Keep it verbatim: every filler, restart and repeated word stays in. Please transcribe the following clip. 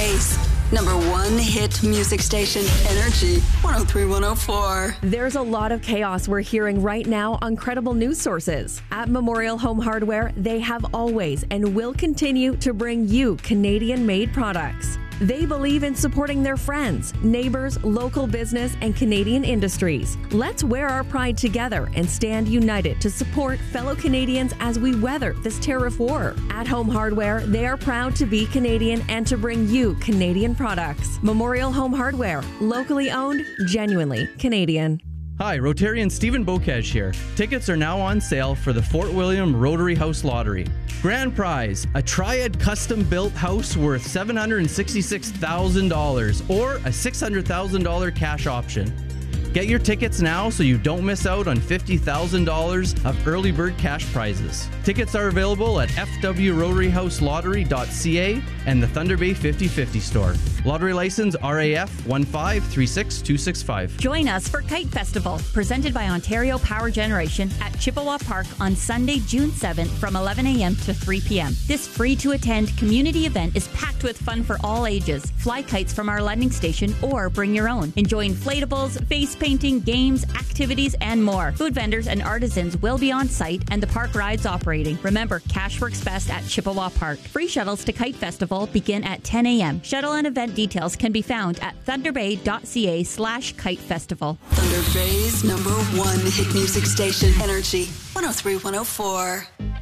Bay's number one hit music station, Energy one oh three one oh four. There's a lot of chaos we're hearing right now on credible news sources. At Memorial Home Hardware, they have always and will continue to bring you Canadian-made products. They believe in supporting their friends, neighbors, local business, and Canadian industries. Let's wear our pride together and stand united to support fellow Canadians as we weather this tariff war. At Home Hardware, they are proud to be Canadian and to bring you Canadian products. Memorial Home Hardware, locally owned, genuinely Canadian. Hi, Rotarian Stephen Bocage here. Tickets are now on sale for the Fort William Rotary House Lottery. Grand prize, a Triad custom-built house worth seven hundred sixty-six thousand dollars or a six hundred thousand dollars cash option. Get your tickets now so you don't miss out on fifty thousand dollars of early bird cash prizes. Tickets are available at f w rotary house lottery dot c a and the Thunder Bay fifty fifty store. Lottery license R A F one five three six two six five. Join us for Kite Festival, presented by Ontario Power Generation at Chippewa Park on Sunday, June seventh from eleven a.m. to three p.m. This free-to-attend community event is packed with fun for all ages. Fly kites from our landing station or bring your own. Enjoy inflatables, face painting, games, activities, and more. Food vendors and artisans will be on site and the park rides operating. Remember, cash works best at Chippewa Park. Free shuttles to Kite Festival begin at ten a.m. Shuttle and event details can be found at thunderbay dot c a slash kite festival. Thunder Bay's number one hit music station, Energy one oh three one oh four.